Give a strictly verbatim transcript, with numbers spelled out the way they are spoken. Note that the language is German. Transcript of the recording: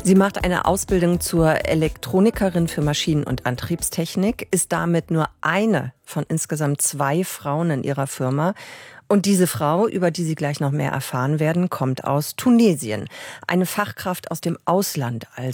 Sie macht eine Ausbildung zur Elektronikerin für Maschinen- und Antriebstechnik, ist damit nur eine von insgesamt zwei Frauen in ihrer Firma. Und diese Frau, über die Sie gleich noch mehr erfahren werden, kommt aus Tunesien. Eine Fachkraft aus dem Ausland also.